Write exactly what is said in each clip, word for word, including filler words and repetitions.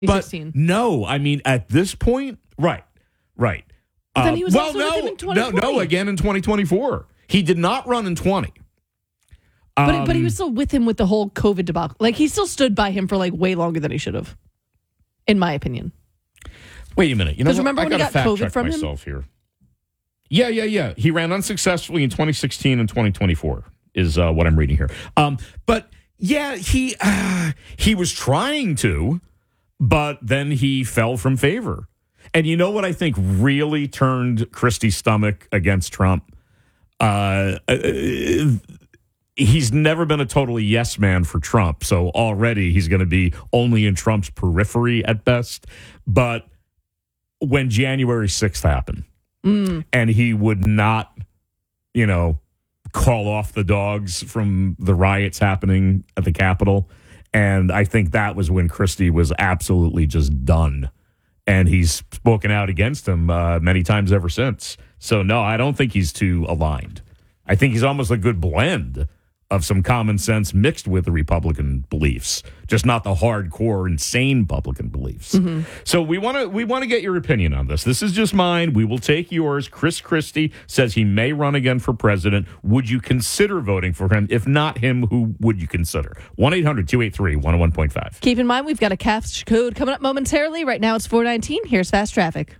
But no, I mean, at this point, right, right. But then he was uh, well, also no, with him in twenty twenty. no, no, again in twenty twenty-four. He did not run in twenty. But, Um, but he was still with him with the whole COVID debacle. Like, he still stood by him for, like, way longer than he should have, in my opinion. Wait a minute. You know what? remember I when he gotta got fact COVID check from him? myself here. Yeah, yeah, yeah. He ran unsuccessfully in twenty sixteen and twenty twenty-four is uh, what I'm reading here. Um, but, yeah, he uh, he was trying to, but then he fell from favor. And you know what I think really turned Christie's stomach against Trump? Uh, uh, he's never been a totally yes man for Trump. So already he's going to be only in Trump's periphery at best. But when January sixth happened mm. and he would not, you know, call off the dogs from the riots happening at the Capitol. And I think that was when Christie was absolutely just done. And he's spoken out against him uh, many times ever since. So, no, I don't think he's too aligned. I think he's almost a good blend of some common sense mixed with the Republican beliefs, just not the hardcore, insane Republican beliefs. Mm-hmm. So we want to we want to get your opinion on this. This is just mine. We will take yours. Chris Christie says he may run again for president. Would you consider voting for him? If not him, who would you consider? one eight hundred two eight three one oh one point five. Keep in mind, we've got a cash code coming up momentarily. Right now it's four nineteen. Here's Fast Traffic.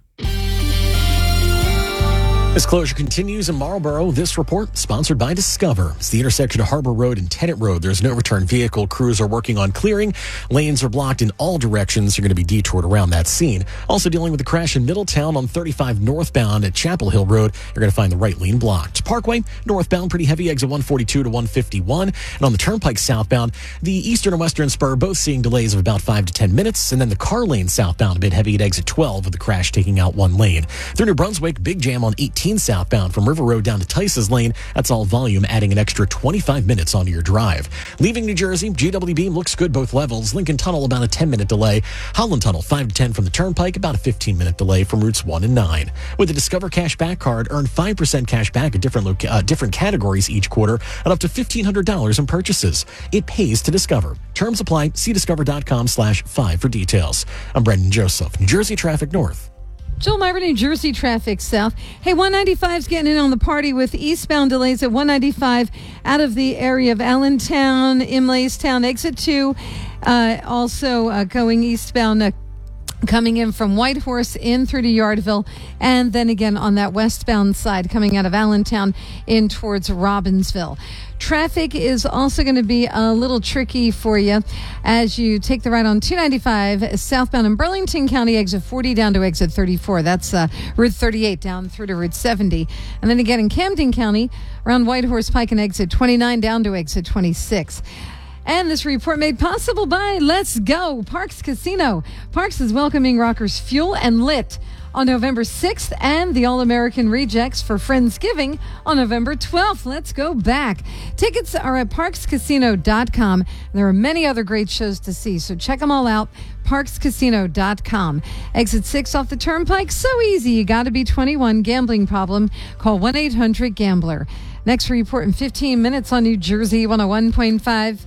This closure continues in Marlboro. This report sponsored by Discover. It's the intersection of Harbor Road and Tennant Road. There's no return vehicle. Crews are working on clearing. Lanes are blocked in all directions. You're going to be detoured around that scene. Also dealing with the crash in Middletown on thirty-five northbound at Chapel Hill Road. You're going to find the right lane blocked. Parkway northbound, pretty heavy, exit one forty-two to one fifty-one. And on the Turnpike southbound, the eastern and western spur both seeing delays of about five to ten minutes. And then the car lane southbound a bit heavy at exit twelve with the crash taking out one lane. Through New Brunswick, big jam on eighteen southbound from River Road down to Tice's Lane. That's all volume, adding an extra twenty-five minutes onto your drive. Leaving New Jersey, G W Beam looks good both levels. Lincoln Tunnel, about a ten-minute delay. Holland Tunnel, five to ten from the Turnpike, about a fifteen-minute delay from routes one and nine. With the Discover Cash Back card, earn five percent cash back at different, loca- uh, different categories each quarter and up to fifteen hundred dollars in purchases. It pays to Discover. Terms apply. See discover.com slash five for details. I'm Brendan Joseph, New Jersey Traffic North. Joel Myra, New Jersey Traffic South. Hey, one ninety-five's getting in on the party with eastbound delays at one ninety-five out of the area of Allentown, Imlaystown, exit two. Uh, also uh, going eastbound, uh, coming in from Whitehorse in through to Yardville, and then again on that westbound side coming out of Allentown in towards Robbinsville. Traffic is also going to be a little tricky for you as you take the ride on two ninety-five southbound in Burlington County, exit forty down to exit thirty-four. That's uh, Route thirty-eight down through to Route seventy. And then again in Camden County, around Whitehorse Pike and exit twenty-nine down to exit twenty-six. And this report made possible by Let's Go Parks Casino. Parks is welcoming rockers Fuel and Lit on November sixth and the All-American Rejects for Friendsgiving on November twelfth. Let's go back. Tickets are at parks casino dot com. There are many other great shows to see, so check them all out. parks casino dot com. Exit six off the Turnpike. So easy. You got to be twenty-one. Gambling problem? Call one eight hundred gambler. Next report in fifteen minutes on New Jersey one oh one point five.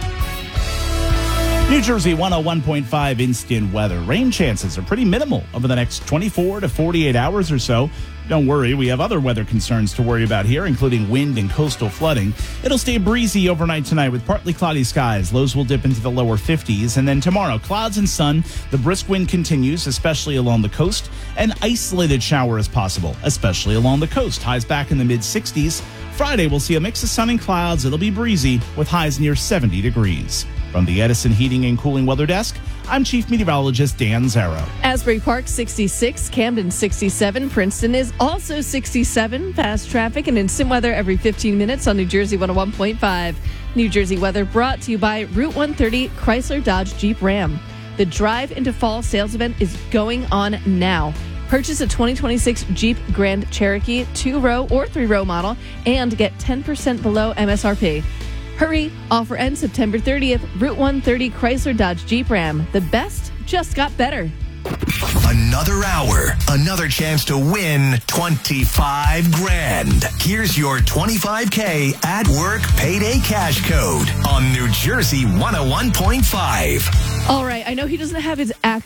New Jersey one oh one point five instant weather. Rain chances are pretty minimal over the next twenty-four to forty-eight hours or so. Don't worry, we have other weather concerns to worry about here, including wind and coastal flooding. It'll stay breezy overnight tonight with partly cloudy skies. Lows will dip into the lower fifties. And then tomorrow, clouds and sun. The brisk wind continues, especially along the coast. An isolated shower is possible, especially along the coast. Highs back in the mid-sixties. Friday, we'll see a mix of sun and clouds. It'll be breezy with highs near seventy degrees. From the Edison Heating and Cooling Weather Desk, I'm Chief Meteorologist Dan Zarrow. Asbury Park sixty-six, Camden sixty-seven, Princeton is also sixty-seven. Fast traffic and instant weather every fifteen minutes on New Jersey one oh one point five. New Jersey weather brought to you by Route one thirty Chrysler Dodge Jeep Ram. The Drive into Fall sales event is going on now. Purchase a twenty twenty-six Jeep Grand Cherokee two-row or three-row model and get ten percent below M S R P. Hurry! Offer ends September thirtieth. Route one thirty Chrysler Dodge Jeep Ram. The best just got better. Another hour, another chance to win twenty-five grand. Here's your twenty-five K at work payday cash code on New Jersey one oh one point five. All right, I know he doesn't have his ac-